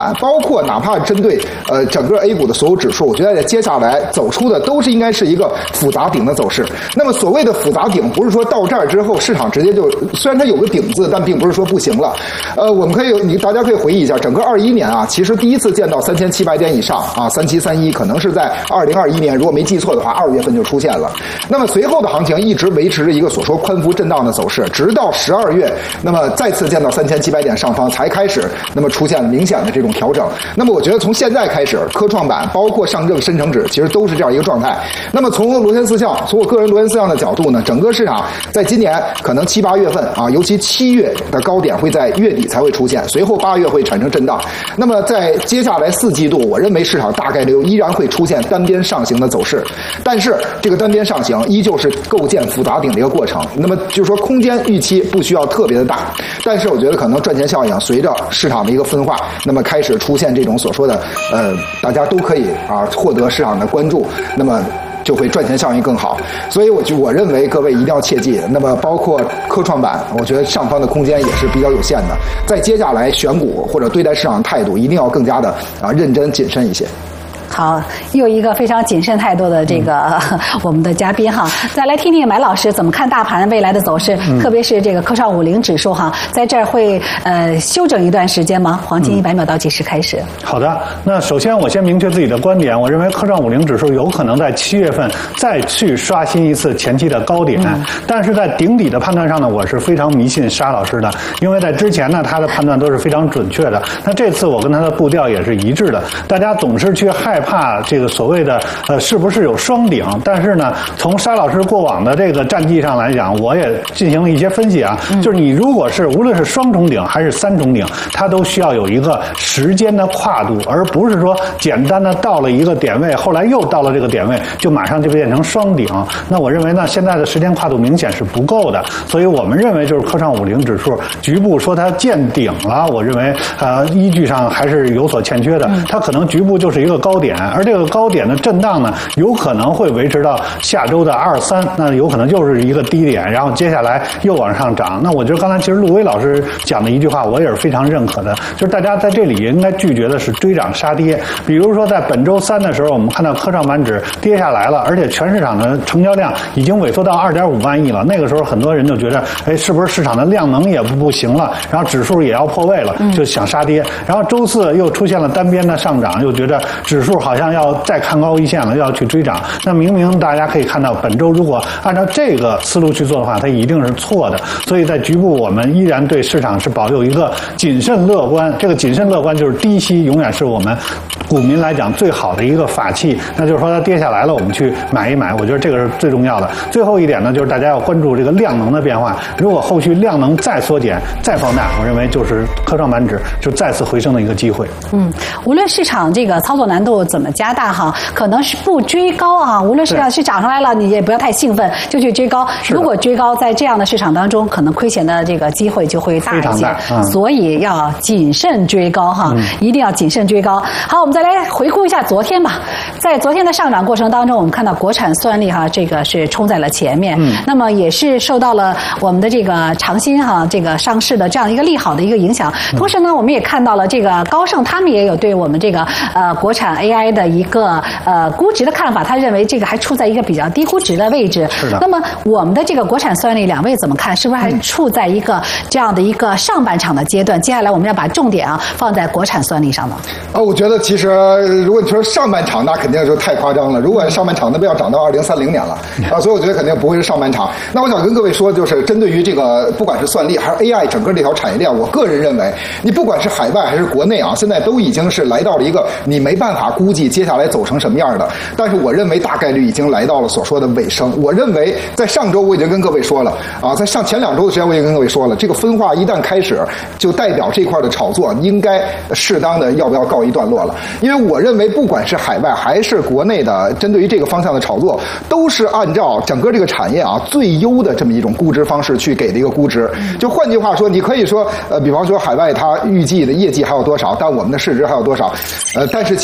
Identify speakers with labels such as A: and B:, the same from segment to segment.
A: 包括哪怕针对整个 A 股的所有指数，我觉得接下来走出的都是应该是一个复杂顶的走势。那么所谓的复杂顶，不是说到这儿之后市场直接就，虽然它有个顶字，但并不是说不行了。我们可以大家可以回忆一下，整个21年啊，其实第一次见到3700点以上啊，3731可能是在2021年，如果没记错的话，2月份就出现了。那么随后的行情一直维持着一个所说宽幅震荡的走势，直到12月，那么再次见到3700点上方才开始，那么出现明显的这种调整。那么我觉得从现在开始，科创板包括上证深成指其实都是这样一个状态。那么从螺旋四象，从我个人螺旋四象的角度呢，整个市场在今年可能7、8月份啊，尤其7月的高点会在月底才会出现，随后8月会产生震荡。那么在接下来4季度，我认为市场大概率依然会出现单边上行的走势，但是这个单边上行依旧是构建复杂顶的一个过程。那么就是说空间预期不需要特别的大，但是我觉得可能赚钱效应随着市场的一个分化，那么开始出现这种所说的大家都可以啊获得市场的关注，那么就会赚钱效应更好。所以我认为各位一定要切记，那么包括科创板，我觉得上方的空间也是比较有限的。在接下来选股或者对待市场的态度，一定要更加的认真谨慎一些。
B: 好，又一个非常谨慎态度的这个我们的嘉宾哈，再来听听买老师怎么看大盘未来的走势，特别是这个科创50指数哈，在这儿会休整一段时间吗？黄金100秒倒计时开始。
C: 好的，那首先我先明确自己的观点，我认为科创50指数有可能在7月份再去刷新一次前期的高点，但是在顶底的判断上呢，我是非常迷信沙老师的，因为在之前呢他的判断都是非常准确的，那这次我跟他的步调也是一致的，大家总是去害怕这个所谓的是不是有双顶，但是呢从沙老师过往的这个战绩上来讲，我也进行了一些分析啊，就是你如果是无论是双重顶还是3重顶，它都需要有一个时间的跨度，而不是说简单的到了一个点位，后来又到了这个点位就马上就变成双顶。那我认为呢现在的时间跨度明显是不够的，所以我们认为就是科创50指数局部说它见顶了，我认为依据上还是有所欠缺的，它可能局部就是一个高点，而这个高点的震荡呢有可能会维持到下周的23，那有可能就是一个低点，然后接下来又往上涨。那我觉得刚才其实陆威老师讲的一句话我也是非常认可的，就是大家在这里应该拒绝的是追涨杀跌。比如说在本周3的时候，我们看到科创板指跌下来了，而且全市场的成交量已经萎缩到2.5万亿了，那个时候很多人就觉得是不是市场的量能也不行了，然后指数也要破位了，就想杀跌。然后周4又出现了单边的上涨，又觉得指数好像要再看高一线了，要去追涨。那明明大家可以看到本周如果按照这个思路去做的话，它一定是错的。所以在局部我们依然对市场是保有一个谨慎乐观，这个谨慎乐观就是低吸永远是我们股民来讲最好的一个法器，那就是说它跌下来了我们去买一买，我觉得这个是最重要的。最后一点呢，就是大家要关注这个量能的变化，如果后续量能再缩减再放大，我认为就是科创板指就再次回升的一个机会。
B: 无论市场这个操作难度怎么加大哈，可能是不追高啊，无论市场是涨上来了，你也不要太兴奋就去追高，如果追高在这样的市场当中，可能亏钱的这个机会就会大一些，所以要谨慎追高哈，一定要谨慎追高。好，我们再来回顾一下昨天吧。在昨天的上涨过程当中，我们看到国产算力哈，这个是冲在了前面，那么也是受到了我们的这个长鑫哈这个上市的这样一个利好的一个影响。同时呢，我们也看到了这个高盛他们也有对我们这个国产 AI 的一个估值的看法，他认为这个还处在一个比较低估值的位置。
C: 是的。
B: 那么我们的这个国产算力两位怎么看？是不是还处在一个这样的一个上半场的阶段？接下来我们要把重点放在国产算力上呢？
A: 我觉得其实如果你说上半场，那肯定就太夸张了。如果上半场，那不要涨到2030年了所以我觉得肯定不会是上半场。那我想跟各位说，就是针对于这个不管是算力还是 AI 整个这条产业链，我个人认为，你不管是海外还是国内现在都已经是来到了一个你没办法估计接下来走成什么样的。但是我认为大概率已经来到了所说的尾声。我认为在上周我已经跟各位说了在前2周的时间我已经跟各位说了，这个分化一旦开始，就代表这块的炒作应该适当的要不要告一段落了。因为我认为不管是海外还是国内的针对于这个方向的炒作，都是按照整个这个产业最优的这么一种估值方式去给的一个估值。就换句话说，你可以说比方说海外它预计的业绩还有多少，但我们的市值还有多少但是其实这都是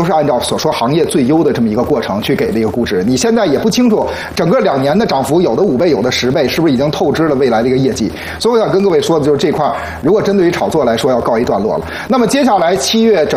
A: 是按照所说行业最优的这么一个过程去给的一个估值。你现在也不清楚整个2年的涨幅，有的5倍，有的10倍，是不是已经透支了未来的一个业绩？所以我想跟各位说的就是这块，如果针对于炒作来说，要告一段落了。那么接下来7月